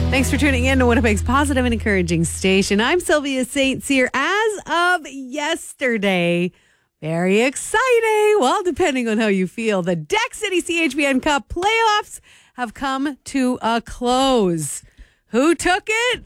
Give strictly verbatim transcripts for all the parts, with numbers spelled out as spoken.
Thanks for tuning in to Winnipeg's positive and encouraging station. I'm Sylvia Saint Cyr. As of yesterday, very exciting. Well, depending on how you feel, the Deck City C H B N Cup playoffs have come to a close. Who took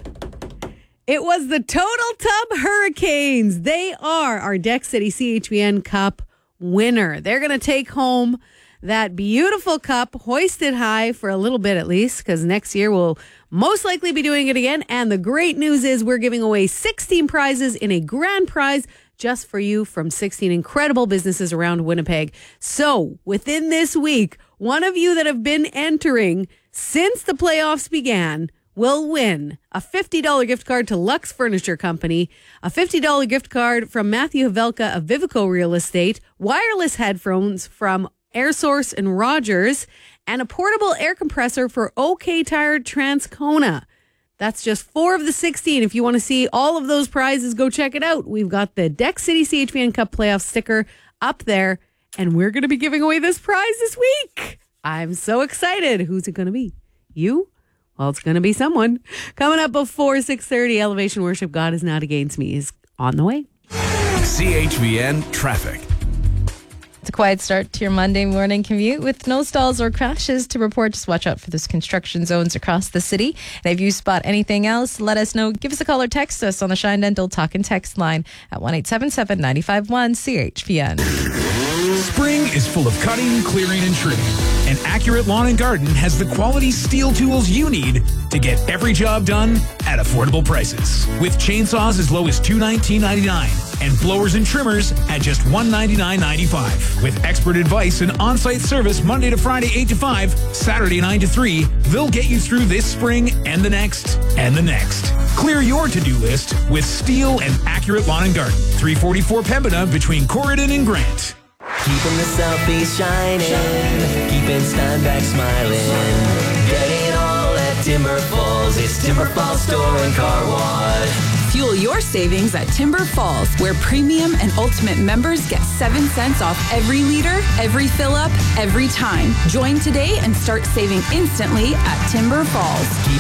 it? It was the Total Tub Hurricanes. They are our Deck City C H B N Cup winner. They're going to take home that beautiful cup, hoisted high for a little bit at least, because next year we'll most likely be doing it again. And the great news is we're giving away sixteen prizes in a grand prize just for you from sixteen incredible businesses around Winnipeg. So within this week, one of you that have been entering since the playoffs began will win a fifty dollars gift card to Lux Furniture Company, a fifty dollars gift card from Matthew Havelka of Vivico Real Estate, wireless headphones from AirSource and Rogers, and a portable air compressor for OK Tire Transcona. That's just four of the sixteen. If you want to see all of those prizes, go check it out. We've got the Deck City C H B N Cup playoff sticker up there, and we're going to be giving away this prize this week. I'm so excited. Who's it going to be? You? Well, it's going to be someone. Coming up before six thirty, Elevation Worship, God Is Not Against Me is on the way. C H B N Traffic. It's a quiet start to your Monday morning commute with no stalls or crashes to report. Just watch out for those construction zones across the city. And if you spot anything else, let us know. Give us a call or text us on the Shine Dental Talk and Text line at one eight seven seven, nine five one, C H B N. Spring is full of cutting, clearing, and trimming. And Accurate Lawn and Garden has the quality steel tools you need to get every job done at affordable prices. With chainsaws as low as two hundred nineteen dollars and ninety-nine cents and blowers and trimmers at just one hundred ninety-nine dollars and ninety-five cents. With expert advice and on-site service Monday to Friday eight to five, Saturday nine to three, they'll get you through this spring and the next and the next. Clear your to-do list with Steel and Accurate Lawn and Garden. three forty-four Pembina between Corridon and Grant. Keeping the Southeast shining, shining. Keeping Steinbach smiling. Get it all at Timber Falls. It's Timber Falls Store and Car Wash. Fuel your savings at Timber Falls, where premium and ultimate members get seven cents off every liter, every fill-up, every time. Join today and start saving instantly at Timber Falls. Keep